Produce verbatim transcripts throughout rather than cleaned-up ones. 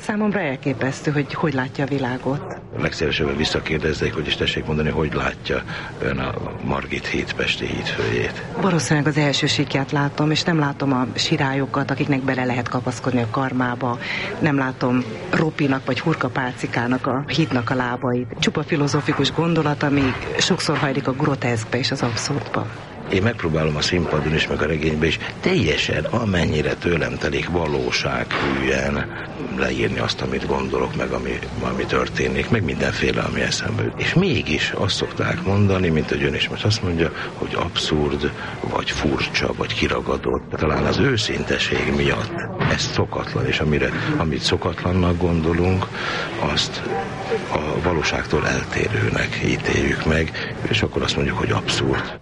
Számomra elképesztő, hogy hogy látja a világot. Legszívesebben visszakérdezték, hogy is tessék mondani, hogy látja ön a Margit híd pesti hídfőjét. Valószínűleg az első síkját látom, és nem látom a sirályokat, akiknek bele lehet kapaszkodni a karmába. Nem látom Ropinak vagy Hurkapálcikának a hídnak a lábait. Csupa filozófikus gondolat, ami sokszor hajlik a groteszkbe és az abszurdba. Én megpróbálom a színpadon is, meg a regényben is teljesen, amennyire tőlem telik valósághűen leírni azt, amit gondolok, meg ami, ami történik, meg mindenféle, ami eszembe jut. És mégis azt szokták mondani, mint hogy ön is most azt mondja, hogy abszurd, vagy furcsa, vagy kiragadott. Talán az őszinteség miatt ez szokatlan, és amire, amit szokatlannak gondolunk, azt a valóságtól eltérőnek ítéljük meg, és akkor azt mondjuk, hogy abszurd.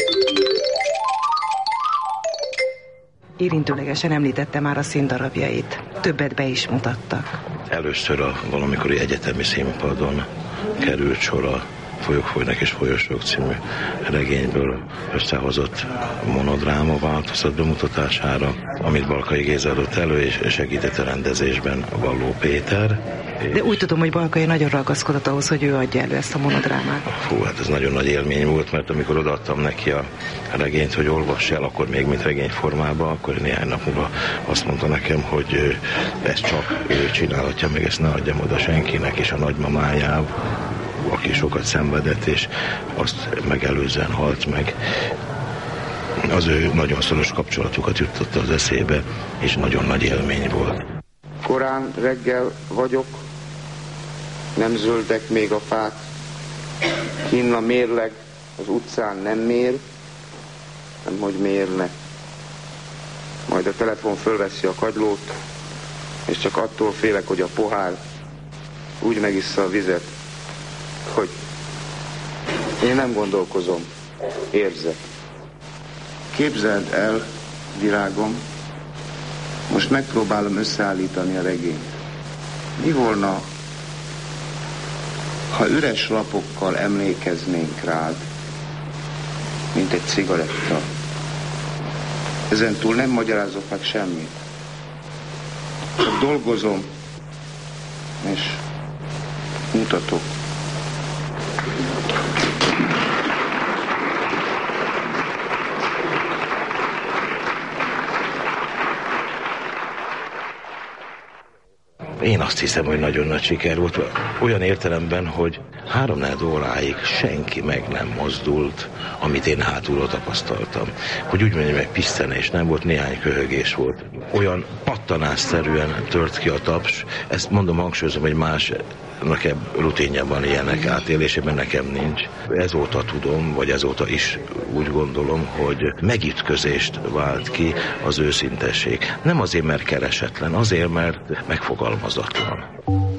Érintőlegesen említette már a színdarabjait. Többet be is mutattak. Először a valamikori egyetemi színpadon került sor a Folyók folynak és folyosók című regényből összehozott monodráma változat bemutatására, amit Balkai Géza adott elő, és segített a rendezésben Valló Péter. De úgy tudom, hogy Balkai nagyon ragaszkodott ahhoz, hogy ő adja elő ezt a monodrámát. Hú, hát ez nagyon nagy élmény volt, mert amikor odaadtam neki a regényt, hogy olvass el, akkor még mint regényformában, akkor néhány nap múlva azt mondta nekem, hogy ezt csak ő csinálhatja, meg ezt ne adjam oda senkinek, és a nagymamájába, aki sokat szenvedett, és azt megelőzően halt meg. Az ő nagyon szoros kapcsolatukat juttatta az eszébe, és nagyon nagy élmény volt. Korán reggel vagyok, nem zöldek még a fák, kinn a mérleg, az utcán nem mér, nem hogy mérne. Majd a telefon fölveszi a kagylót, és csak attól félek, hogy a pohár úgy megissza a vizet, hogy én nem gondolkozom, érzek. Képzeld el, virágom, most megpróbálom összeállítani a regényt. Mi volna, ha üres lapokkal emlékeznénk rád, mint egy cigaretta? Ezentúl nem magyarázok meg semmit. Csak dolgozom, és mutatok. Én azt hiszem, hogy nagyon nagy siker volt. Olyan értelemben, hogy háromnegyed óráig senki meg nem mozdult, amit én hátulról tapasztaltam. Hogy úgy mondjam, meg pisztenés nem volt, néhány köhögés volt. Olyan pattanásszerűen tört ki a taps. Ezt mondom, hangsúlyozom, hogy más nekem rutinjában ilyenek átélésében nekem nincs. Ezóta tudom, vagy ezóta is úgy gondolom, hogy megütközést vált ki az őszintesség. Nem azért, mert keresetlen, azért, mert megfogalmazatlan.